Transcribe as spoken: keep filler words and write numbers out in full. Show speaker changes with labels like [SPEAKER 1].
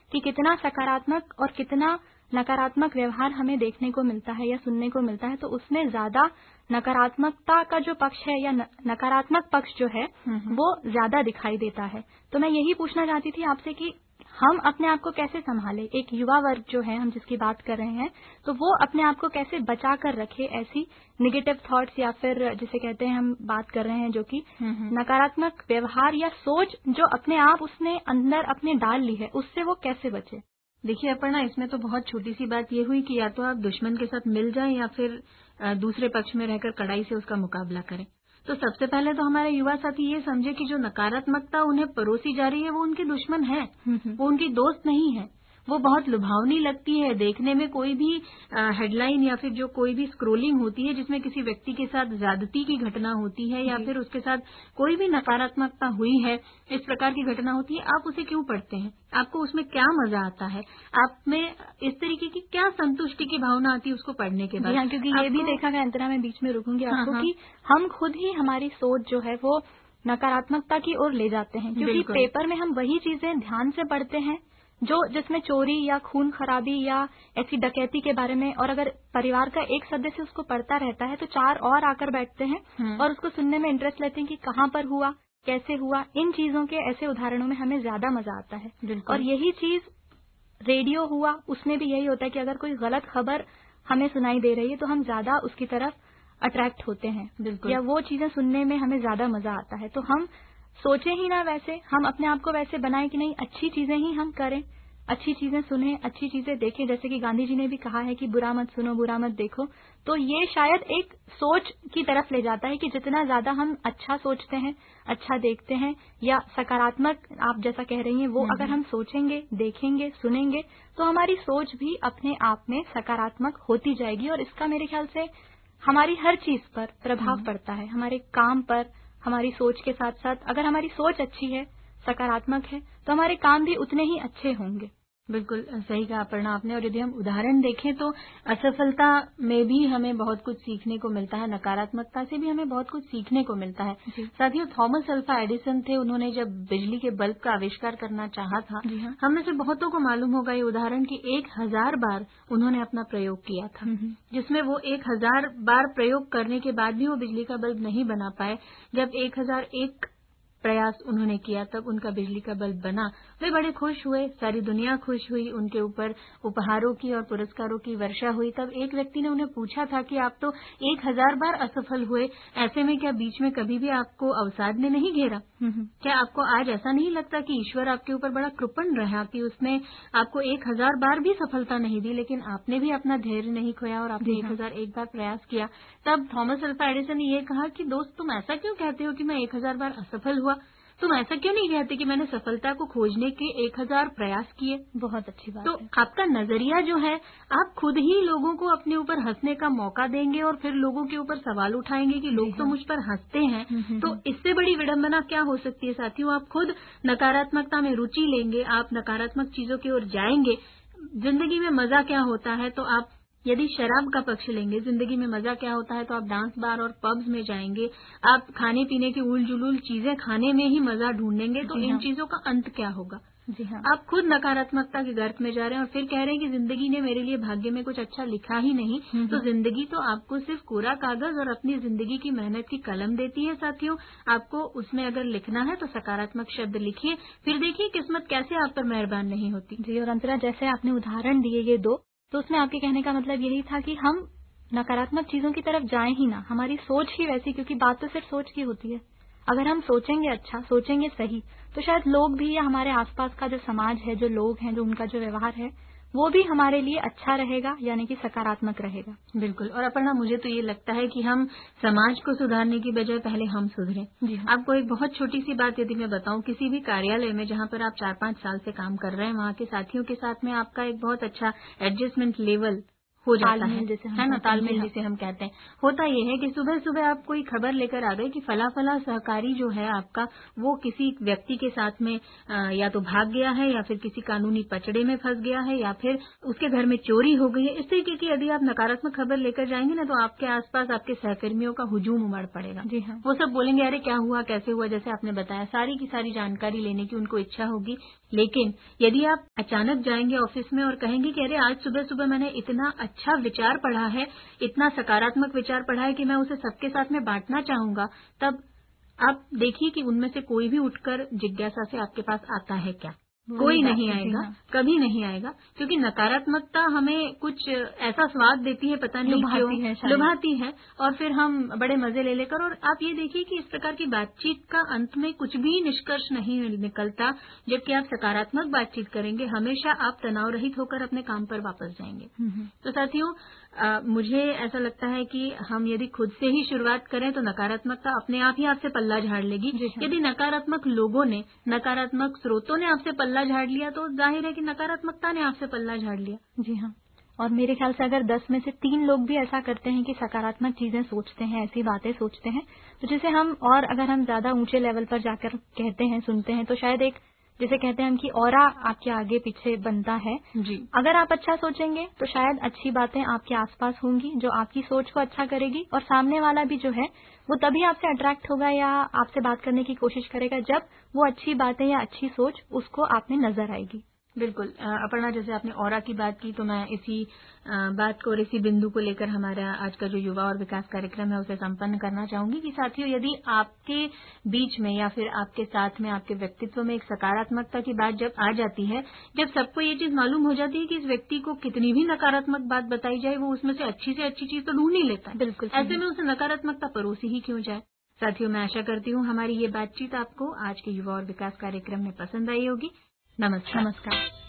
[SPEAKER 1] कि कितना सकारात्मक और कितना नकारात्मक व्यवहार हमें देखने को मिलता है या सुनने को मिलता है, तो उसमें ज्यादा नकारात्मकता का जो पक्ष है या नकारात्मक पक्ष जो है वो ज्यादा दिखाई देता है। तो मैं यही पूछना चाहती थी आपसे कि हम अपने आप को कैसे संभालें, एक युवा वर्ग जो है हम जिसकी बात कर रहे हैं, तो वो अपने आप को कैसे बचा कर रखे ऐसी निगेटिव थॉट्स या फिर जिसे कहते हैं हम बात कर रहे हैं जो कि नकारात्मक व्यवहार या सोच जो अपने आप उसने अंदर अपने डाल ली है, उससे वो कैसे बचे।
[SPEAKER 2] देखिए अपर्णा, इसमें तो बहुत छोटी सी बात ये हुई कि या तो आप दुश्मन के साथ मिल जाएं या फिर दूसरे पक्ष में रहकर कड़ाई से उसका मुकाबला करें। तो सबसे पहले तो हमारे युवा साथी ये समझे कि जो नकारात्मकता उन्हें परोसी जा रही है वो उनके दुश्मन है, वो उनकी दोस्त नहीं है। वो बहुत लुभावनी लगती है देखने में। कोई भी हेडलाइन या फिर जो कोई भी स्क्रोलिंग होती है जिसमें किसी व्यक्ति के साथ ज्यादती की घटना होती है या फिर उसके साथ कोई भी नकारात्मकता हुई है, इस प्रकार की घटना होती है, आप उसे क्यों पढ़ते हैं? आपको उसमें क्या मजा आता है? आप में इस तरीके की क्या संतुष्टि की भावना आती है उसको पढ़ने के बाद?
[SPEAKER 1] हाँ, क्योंकि ये भी देखा गया, अंतरा में बीच में रुकूंगी आपको, हाँ, कि हम खुद ही हमारी सोच जो है वो नकारात्मकता की ओर ले जाते हैं, क्योंकि पेपर में हम वही चीजें ध्यान से पढ़ते हैं जो जिसमें चोरी या खून खराबी या ऐसी डकैती के बारे में, और अगर परिवार का एक सदस्य उसको पढ़ता रहता है तो चार और आकर बैठते हैं और उसको सुनने में इंटरेस्ट लेते हैं कि कहाँ पर हुआ, कैसे हुआ। इन चीजों के ऐसे उदाहरणों में हमें ज्यादा मजा आता है। और यही चीज रेडियो हुआ, उसमें भी यही होता है कि अगर कोई गलत खबर हमें सुनाई दे रही है तो हम ज्यादा उसकी तरफ अट्रैक्ट होते हैं, या वो चीजें सुनने में हमें ज्यादा मजा आता है। तो हम सोचे ही ना वैसे, हम अपने आप को वैसे बनाए कि नहीं, अच्छी चीजें ही हम करें, अच्छी चीजें सुने, अच्छी चीजें देखें। जैसे कि गांधी जी ने भी कहा है कि बुरा मत सुनो, बुरा मत देखो। तो ये शायद एक सोच की तरफ ले जाता है कि जितना ज्यादा हम अच्छा सोचते हैं, अच्छा देखते हैं या सकारात्मक आप जैसा कह रही हैं वो अगर हम सोचेंगे, देखेंगे, सुनेंगे तो हमारी सोच भी अपने आप में सकारात्मक होती जाएगी। और इसका मेरे ख्याल से हमारी हर चीज पर प्रभाव पड़ता है, हमारे काम पर। हमारी सोच के साथ साथ अगर हमारी सोच अच्छी है, सकारात्मक है, तो हमारे काम भी उतने ही अच्छे होंगे।
[SPEAKER 2] बिल्कुल सही कहा अपर्णा आपने। और यदि हम उदाहरण देखें तो असफलता में भी हमें बहुत कुछ सीखने को मिलता है, नकारात्मकता से भी हमें बहुत कुछ सीखने को मिलता है। साथियों, थॉमस अल्वा एडिसन थे, उन्होंने जब बिजली के बल्ब का आविष्कार करना चाहा था, हम में से बहुतों को मालूम होगा ये उदाहरण कि एक हजार बार उन्होंने अपना प्रयोग किया था, जिसमें वो एक हजार बार प्रयोग करने के बाद भी वो बिजली का बल्ब नहीं बना पाए। जब एक हजार एक प्रयास उन्होंने किया तब उनका बिजली का बल्ब बना। वे बड़े खुश हुए, सारी दुनिया खुश हुई, उनके ऊपर उपहारों की और पुरस्कारों की वर्षा हुई। तब एक व्यक्ति ने उन्हें पूछा था कि आप तो एक हजार बार असफल हुए, ऐसे में क्या बीच में कभी भी आपको अवसाद ने नहीं घेरा? क्या आपको आज ऐसा नहीं लगता कि ईश्वर आपके ऊपर बड़ा कृपण रहा कि उसने आपको एक हजार बार भी सफलता नहीं दी, लेकिन आपने भी अपना धैर्य नहीं खोया और आपने एक हजार एक बार प्रयास किया? तब थॉमस अल्वा एडिसन ने ये कहा कि दोस्त, तुम ऐसा क्यों कहते हो कि मैं एक हजार बार असफल हुआ? तुम ऐसा क्यों नहीं कहते कि मैंने सफलता को खोजने के एक हजार प्रयास किए?
[SPEAKER 1] बहुत अच्छी बात
[SPEAKER 2] तो
[SPEAKER 1] है।
[SPEAKER 2] आपका नजरिया जो है, आप खुद ही लोगों को अपने ऊपर हंसने का मौका देंगे और फिर लोगों के ऊपर सवाल उठाएंगे कि लोग तो मुझ पर हंसते हैं। तो इससे बड़ी विडंबना क्या हो सकती है साथियों? आप खुद नकारात्मकता में रुचि लेंगे, आप नकारात्मक चीजों की ओर जाएंगे। जिंदगी में मजा क्या होता है? तो आप यदि शराब का पक्ष लेंगे, जिंदगी में मजा क्या होता है, तो आप डांस बार और पब्स में जाएंगे, आप खाने पीने की उल जुलूल चीजें खाने में ही मजा ढूंढेंगे। तो इन चीजों का अंत क्या होगा?
[SPEAKER 1] जी हाँ।
[SPEAKER 2] आप खुद नकारात्मकता के गर्त में जा रहे हैं और फिर कह रहे हैं कि जिंदगी ने मेरे लिए भाग्य में कुछ अच्छा लिखा ही नहीं। तो जिंदगी तो आपको सिर्फ कोरा कागज और अपनी जिंदगी की मेहनत की कलम देती है साथियों। आपको उसमें अगर लिखना है तो सकारात्मक शब्द लिखिए, फिर देखिए किस्मत कैसे आप पर मेहरबान नहीं होती।
[SPEAKER 1] जी, और अंतरा जैसे आपने उदाहरण दिए ये दो, तो उसमें आपके कहने का मतलब यही था कि हम नकारात्मक चीजों की तरफ जाएं ही ना, हमारी सोच ही वैसी, क्योंकि बात तो सिर्फ सोच की होती है। अगर हम सोचेंगे अच्छा, सोचेंगे सही, तो शायद लोग भी या हमारे आसपास का जो समाज है, जो लोग हैं, जो उनका जो व्यवहार है, वो भी हमारे लिए अच्छा रहेगा, यानी कि सकारात्मक रहेगा।
[SPEAKER 2] बिल्कुल। और अपर्णा, मुझे तो ये लगता है कि हम समाज को सुधारने की बजाय पहले हम सुधरें। जी हाँ। आपको एक बहुत छोटी सी बात यदि मैं बताऊं, किसी भी कार्यालय में जहां पर आप चार पांच साल से काम कर रहे हैं, वहां के साथियों के साथ में आपका एक बहुत अच्छा एडजस्टमेंट लेवल हो जाता है,
[SPEAKER 1] जैसे
[SPEAKER 2] है ना, तालमेल जिसे हम कहते हैं। होता ये है कि सुबह सुबह आप कोई खबर लेकर आ गए कि फला फला सहकारी जो है आपका, वो किसी व्यक्ति के साथ में आ, या तो भाग गया है या फिर किसी कानूनी पचड़े में फंस गया है या फिर उसके घर में चोरी हो गई है। इस तरीके की यदि आप नकारात्मक खबर लेकर जाएंगे ना, तो आपके आसपास आपके सहकर्मियों का हुजूम उमड़ पड़ेगा।
[SPEAKER 1] जी हाँ।
[SPEAKER 2] वो सब बोलेंगे अरे क्या हुआ, कैसे हुआ, जैसे आपने बताया सारी की सारी जानकारी लेने की उनको इच्छा होगी। लेकिन यदि आप अचानक जाएंगे ऑफिस में और कहेंगे कि अरे आज सुबह सुबह मैंने इतना अच्छा विचार पढ़ा है, इतना सकारात्मक विचार पढ़ा है कि मैं उसे सबके साथ में बांटना चाहूंगा, तब आप देखिए कि उनमें से कोई भी उठकर जिज्ञासा से आपके पास आता है क्या? कोई नहीं आएगा, कभी नहीं आएगा, क्योंकि नकारात्मकता हमें कुछ ऐसा स्वाद देती है, पता नहीं क्यों लुभाती है, और फिर हम बड़े मजे ले लेकर। और आप ये देखिए कि इस प्रकार की बातचीत का अंत में कुछ भी निष्कर्ष नहीं निकलता, जबकि आप सकारात्मक बातचीत करेंगे हमेशा आप तनाव रहित होकर अपने काम पर वापस जाएंगे। तो साथियों, आ, मुझे ऐसा लगता है कि हम यदि खुद से ही शुरुआत करें तो नकारात्मकता अपने आप ही आपसे पल्ला झाड़ लेगी। यदि नकारात्मक लोगों ने, नकारात्मक स्रोतों ने आपसे पल्ला झाड़ लिया, तो जाहिर है कि नकारात्मकता ने आपसे पल्ला झाड़ लिया।
[SPEAKER 1] जी हाँ। और मेरे ख्याल से अगर दस में से तीन लोग भी ऐसा करते हैं कि सकारात्मक चीजें सोचते हैं, ऐसी बातें सोचते हैं, तो जिसे हम, और अगर हम ज्यादा ऊंचे लेवल पर जाकर कहते हैं, सुनते हैं, तो शायद एक जिसे कहते हैं हम कि ऑरा आपके आगे पीछे बनता है।
[SPEAKER 2] जी।
[SPEAKER 1] अगर आप अच्छा सोचेंगे तो शायद अच्छी बातें आपके आसपास होंगी जो आपकी सोच को अच्छा करेगी, और सामने वाला भी जो है वो तभी आपसे अट्रैक्ट होगा या आपसे बात करने की कोशिश करेगा जब वो अच्छी बातें या अच्छी सोच उसको आप में नजर आएगी।
[SPEAKER 2] बिल्कुल। अपर्णा, जैसे आपने ऑरा की बात की, तो मैं इसी बात को और इसी बिंदु को लेकर हमारा आज का जो युवा और विकास कार्यक्रम है उसे संपन्न करना चाहूंगी कि साथियों, यदि आपके बीच में या फिर आपके साथ में, आपके व्यक्तित्व में एक सकारात्मकता की बात जब आ जाती है, जब सबको ये चीज मालूम हो जाती है कि इस व्यक्ति को कितनी भी नकारात्मक बात बताई जाए, वो उसमें से अच्छी से अच्छी चीज तो ढूंढ ही लेता है।
[SPEAKER 1] बिल्कुल।
[SPEAKER 2] ऐसे में उसे नकारात्मकता परोसी ही क्यों जाए। साथियों, मैं आशा करती हूँ हमारी ये बातचीत आपको आज के युवा और विकास कार्यक्रम में पसंद आई होगी। नमस्कार।
[SPEAKER 1] नमस्कार।